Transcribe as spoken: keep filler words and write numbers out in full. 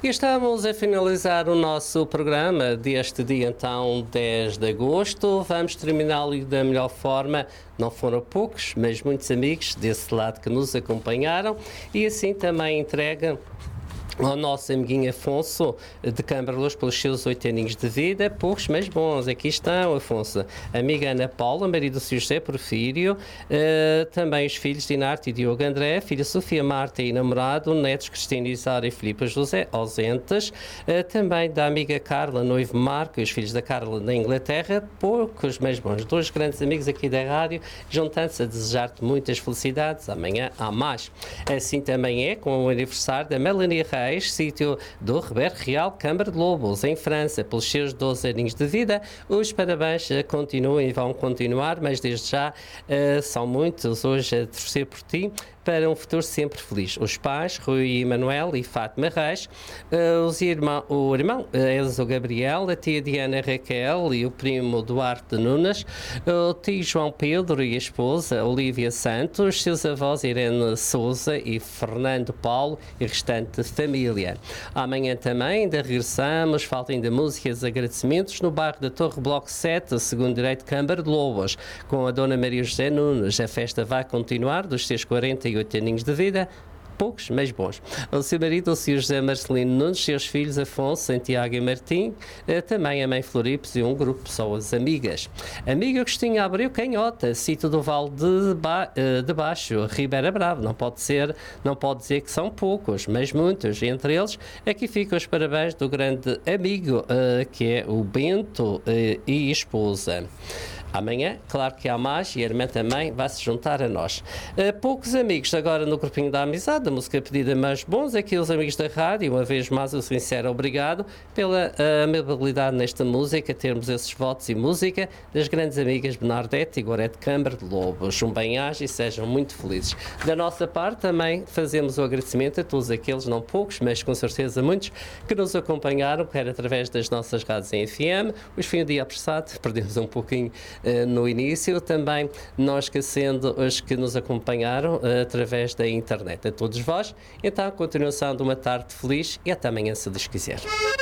E estamos a finalizar o nosso programa deste dia, então, dez de agosto. Vamos terminá-lo da melhor forma. Não foram poucos, mas muitos amigos desse lado que nos acompanharam. E assim também entrega ao nosso amiguinho Afonso de Câmara Luz pelos seus oito aninhos de vida, poucos mas bons. Aqui estão, Afonso, amiga Ana Paula, marido Sr. José Porfírio, uh, também os filhos Dinarte e Diogo André, filha Sofia Marta e namorado, netos Cristina Isara e Filipe José, ausentes, uh, também da amiga Carla, noivo Marco e os filhos da Carla da Inglaterra, poucos mas bons. Dois grandes amigos aqui da rádio, juntando-se a desejar-te muitas felicidades. Amanhã há mais. Assim também é com o aniversário da Melanie Reis, sítio do Reber Real Câmara de Lobos, em França, pelos seus doze aninhos de vida. Os parabéns continuam e vão continuar, mas desde já uh, são muitos hoje a torcer por ti para um futuro sempre feliz. Os pais, Rui Manuel e Fátima Reis, uh, os irmão, o irmão Enzo Gabriel, a tia Diana Raquel e o primo Duarte Nunes, o tio João Pedro e a esposa Olívia Santos, seus avós Irene Souza e Fernando Paulo e restante família. Amanhã também ainda regressamos, falta ainda músicas, agradecimentos no bairro da Torre Bloco sete, segundo direito Câmara de Lobos, com a Dona Maria José Nunes. A festa vai continuar dos seus quarenta e oito aninhos de vida, poucos, mas bons. O seu marido, o senhor José Marcelino Nunes, seus filhos Afonso, Santiago e Martim, também a mãe Floripes e um grupo de pessoas amigas. Amiga Agostinho Abreu Canhota, sítio do Vale de, ba de Baixo, Ribeira Brava. Não pode ser, não pode dizer que são poucos, mas muitos. Entre eles, aqui ficam os parabéns do grande amigo, uh, que é o Bento uh, e esposa. Amanhã, claro que há mais, e a irmã também vai se juntar a nós. Uh, poucos amigos agora no grupinho da amizade, a música pedida mais bons, aqui os amigos da rádio, uma vez mais o sincero obrigado pela uh, amabilidade nesta música, termos esses votos e música das grandes amigas Bernadette e Gorete Câmara de Lobos. Um bem-aja e sejam muito felizes. Da nossa parte também fazemos o agradecimento a todos aqueles, não poucos, mas com certeza muitos, que nos acompanharam, quer através das nossas rádios em F M, os fim do dia apressado, perdemos um pouquinho no início, também não esquecendo os que nos acompanharam uh, através da internet. A todos vós, então, a continuação de uma tarde feliz e até amanhã, se Deus quiser.